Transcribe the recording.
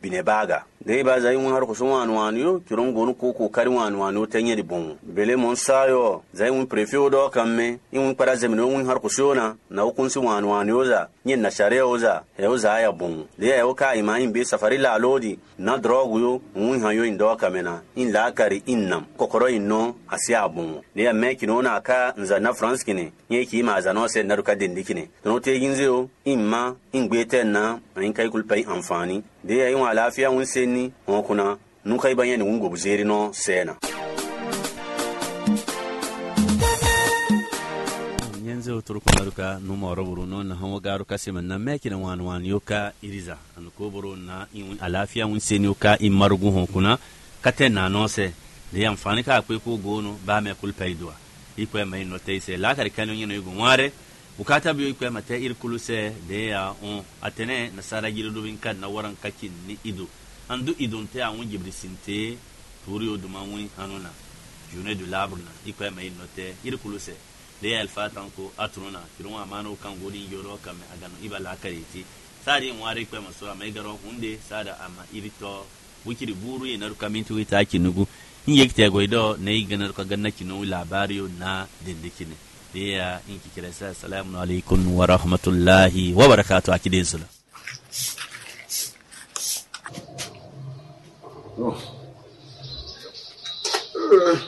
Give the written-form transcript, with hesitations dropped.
bine baga dai ba zai mun har ku sun wani yo kiron gonu ko kokarin wani tanye di bon bele mon sayo zai mun prefio do kamme in mun para zemino mun har ku shona na hukun si wani yo za nyen na share yo za ya bon dai ya ka imanin be safari la lodi na drogu yo mun hayo indo kamena in la kari innam kokoro inno asia bon dai ya me kino na ka nza na France kine nye ki ma za no se na ruka dindikine to te ginzeo imma in gbete na in kai kulpai amfani da yayi wa lafiya mun senni on kuna nun kai banye ni mun gobu zeri no sena yanzu turku maruka numa roburu no na hawo garu kasima na meki na wan yoka iriza an ko boro na in alafiya mun senni yoka in marugu hon kuna kate na no se da amfani ka akwai ko gono ba me kulpai duwa ikwe mai no te se la kar kanu yino yugo ware bukata biyo ikwe mate irkulu se de ya on atene na sara gido dubin kan na waran kakin ni ido andu idon te awon gibri sinte turi oduma won hanuna june du labrna ikwe mai no te irkulu se de ya alfatan ko atruna kirun amano kan godin yoro kam agano ibala kariti sari ware ikwe masura mai garo hunde sada ama irito wikiri buru ye naru kamintu wita kinugu in yekte goido ne ganar ka ganna kinu labariyo na dindikine ya in kira sa assalamu alaikum wa rahmatullahi wa barakatuh akide zula Oh.